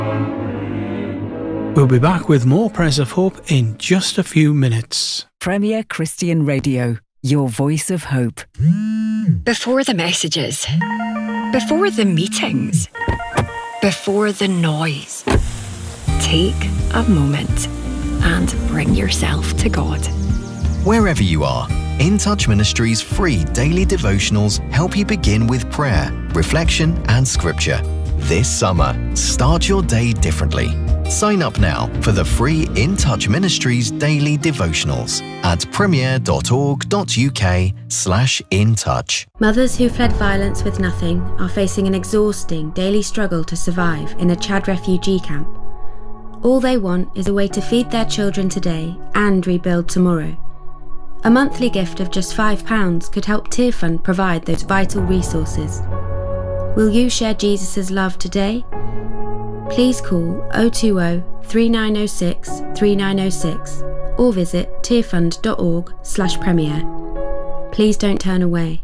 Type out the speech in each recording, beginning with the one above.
We'll be back with more Prayers of Hope in just a few minutes. Premier Christian Radio, your voice of hope. Before the messages, before the meetings, before the noise, take a moment and bring yourself to God. Wherever you are, In Touch Ministries' free daily devotionals help you begin with prayer, reflection, and scripture. This summer, start your day differently. Sign up now for the free In Touch Ministries daily devotionals at premier.org.uk/intouch. Mothers who fled violence with nothing are facing an exhausting daily struggle to survive in a Chad refugee camp. All they want is a way to feed their children today and rebuild tomorrow. A monthly gift of just £5 could help Tear Fund provide those vital resources. Will you share Jesus' love today? Please call 020 3906 3906 or visit tearfund.org/premier. Please don't turn away.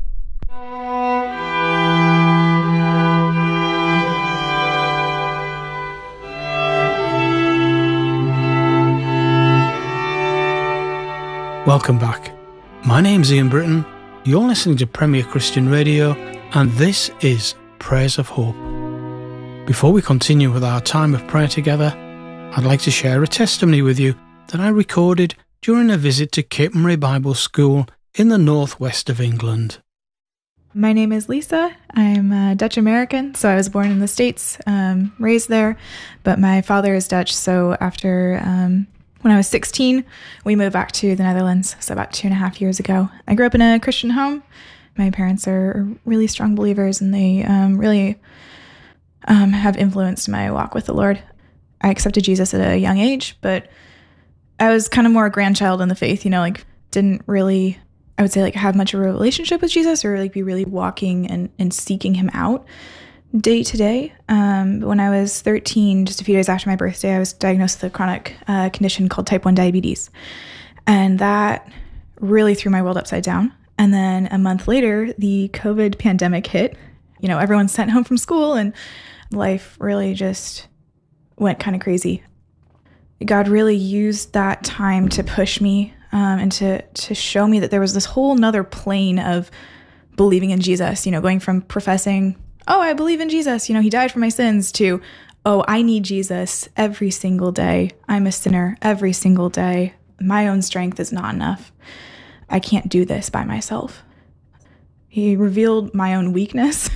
Welcome back. My name's Ian Britton. You're listening to Premier Christian Radio, and this is Prayers of Hope. Before we continue with our time of prayer together, I'd like to share a testimony with you that I recorded during a visit to Capernwray Bible School in the northwest of England. My name is Lisa. I'm Dutch American, so I was born in the States, raised there, but my father is Dutch, so after when I was 16, we moved back to the Netherlands, so about 2.5 years ago. I grew up in a Christian home. My parents are really strong believers, and they really have influenced my walk with the Lord. I accepted Jesus at a young age, but I was kind of more a grandchild in the faith, didn't really, I would say, have much of a relationship with Jesus or be really walking and seeking him out day to day. But when I was 13, just a few days after my birthday, I was diagnosed with a chronic condition called type 1 diabetes. And that really threw my world upside down. And then a month later, the COVID pandemic hit. Everyone's sent home from school and life really just went kind of crazy. God really used that time to push me and to show me that there was this whole nother plane of believing in Jesus, going from professing, oh, I believe in Jesus, he died for my sins, to, oh, I need Jesus every single day. I'm a sinner every single day. My own strength is not enough. I can't do this by myself. He revealed my own weakness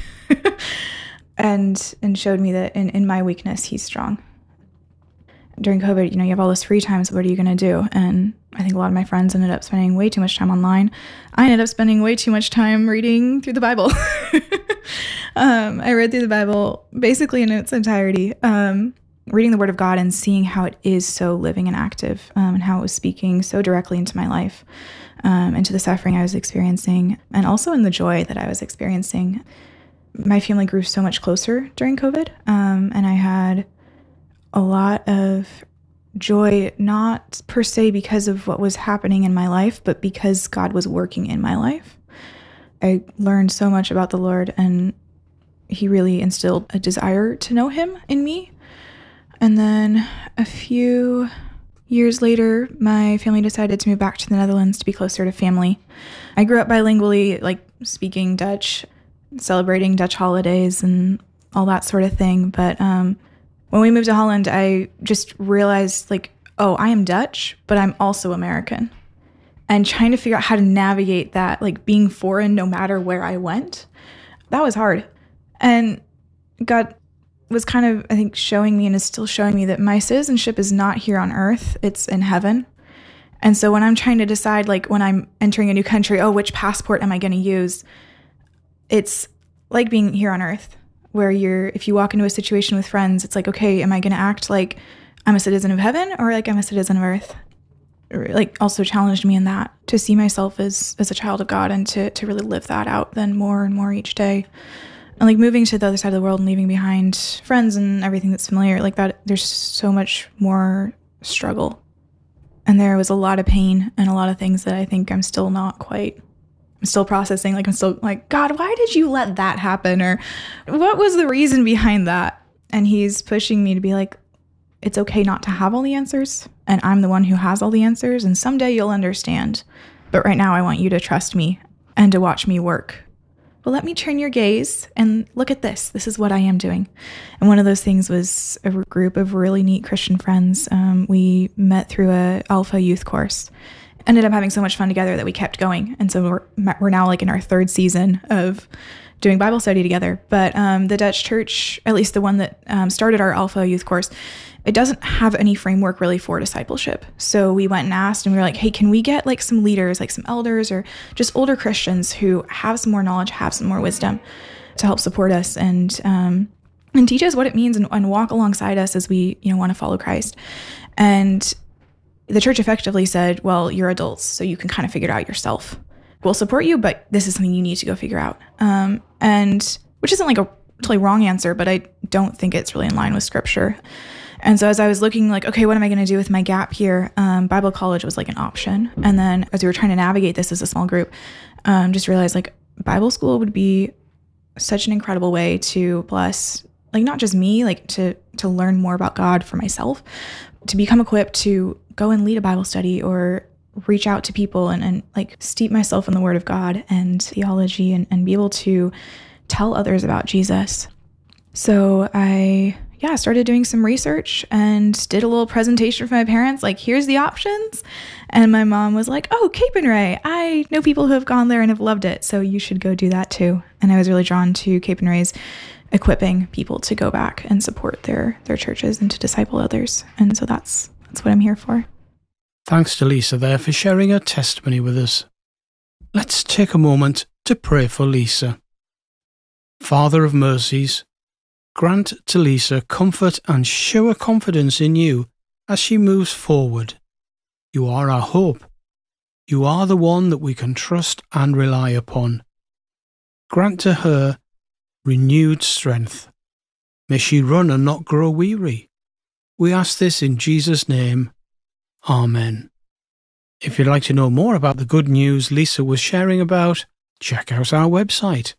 and showed me that in my weakness, he's strong. During COVID, you have all this free time, so what are you going to do? And I think a lot of my friends ended up spending way too much time online. I ended up spending way too much time reading through the Bible. I read through the Bible basically in its entirety, reading the Word of God and seeing how it is so living and active, and how it was speaking so directly into my life, into the suffering I was experiencing, and also in the joy that I was experiencing. My family grew so much closer during COVID, and I had a lot of joy, not per se because of what was happening in my life, but because God was working in my life. I learned so much about the Lord, and he really instilled a desire to know him in me. And then a few years later, my family decided to move back to the Netherlands to be closer to family. I grew up bilingually, speaking Dutch, celebrating Dutch holidays and all that sort of thing. But when we moved to Holland, I just realized, oh, I am Dutch, but I'm also American. And trying to figure out how to navigate that, being foreign no matter where I went, that was hard. And God was kind of, I think, showing me and is still showing me that my citizenship is not here on earth, it's in heaven. And so when I'm trying to decide, when I'm entering a new country, which passport am I going to use? It's like being here on earth, where if you walk into a situation with friends, it's okay, am I going to act like I'm a citizen of heaven or like I'm a citizen of earth? Also challenged me in that, to see myself as a child of God and to really live that out then more and more each day. And moving to the other side of the world and leaving behind friends and everything that's familiar, that, there's so much more struggle. And there was a lot of pain and a lot of things that I think I'm still processing. I'm still God, why did you let that happen? Or what was the reason behind that? And he's pushing me to be like, it's okay not to have all the answers. And I'm the one who has all the answers. And someday you'll understand. But right now I want you to trust me and to watch me work. But let me turn your gaze and look at this. This is what I am doing. And one of those things was a group of really neat Christian friends. We met through a Alpha youth course. Ended up having so much fun together that we kept going. And so we're now like in our third season of doing Bible study together. But the Dutch church, at least the one that started our Alpha youth course, it doesn't have any framework really for discipleship. So we went and asked, and we were like, hey, can we get like some leaders, like some elders or just older Christians who have some more knowledge, have some more wisdom to help support us and teach us what it means and walk alongside us as we, want to follow Christ. And the church effectively said, well, you're adults, so you can kind of figure it out yourself. We'll support you, but this is something you need to go figure out. And which isn't like a totally wrong answer, but I don't think it's really in line with scripture. And so as I was looking like, okay, what am I going to do with my gap here? Bible college was like an option. And then as we were trying to navigate this as a small group, just realized like Bible school would be such an incredible way to bless, like not just me, like to learn more about God for myself, to become equipped to go and lead a Bible study or reach out to people and like steep myself in the Word of God and theology and be able to tell others about Jesus. So I started doing some research and did a little presentation for my parents, like, here's the options. And my mom was like, oh, Capernwray, I know people who have gone there and have loved it, so you should go do that too. And I was really drawn to Capernwray's equipping people to go back and support their churches and to disciple others. And so that's what I'm here for. Thanks to Lisa there for sharing her testimony with us. Let's take a moment to pray for Lisa. Father of mercies, grant to Lisa comfort and show her confidence in you as she moves forward. You are our hope. You are the one that we can trust and rely upon. Grant to her renewed strength. May she run and not grow weary. We ask this in Jesus' name. Amen. If you'd like to know more about the good news Lisa was sharing about, check out our website,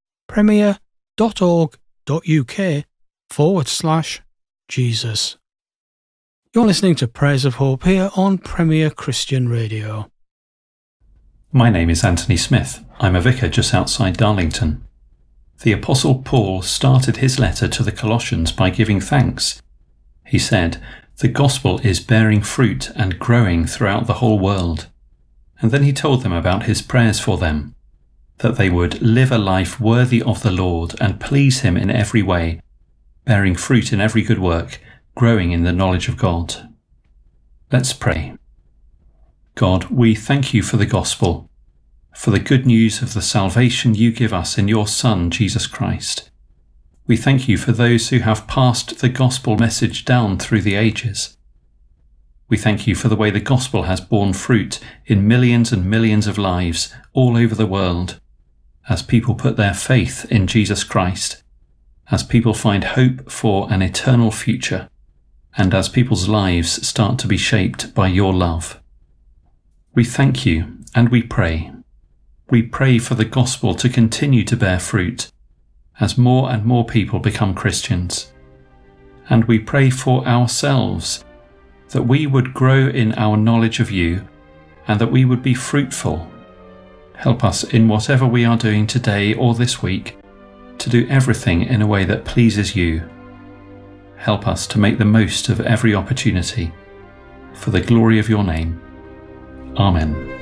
premier.org.uk/Jesus. You're listening to Prayers of Hope here on Premier Christian Radio. My name is Anthony Smith. I'm a vicar just outside Darlington. The Apostle Paul started his letter to the Colossians by giving thanks. He said, the gospel is bearing fruit and growing throughout the whole world. And then he told them about his prayers for them, that they would live a life worthy of the Lord and please him in every way, bearing fruit in every good work, growing in the knowledge of God. Let's pray. God, we thank you for the gospel, for the good news of the salvation you give us in your Son, Jesus Christ. We thank you for those who have passed the gospel message down through the ages. We thank you for the way the gospel has borne fruit in millions and millions of lives all over the world, as people put their faith in Jesus Christ, as people find hope for an eternal future, and as people's lives start to be shaped by your love. We thank you and we pray. We pray for the gospel to continue to bear fruit as more and more people become Christians. And we pray for ourselves, that we would grow in our knowledge of you and that we would be fruitful. Help us in whatever we are doing today or this week to do everything in a way that pleases you. Help us to make the most of every opportunity for the glory of your name. Amen.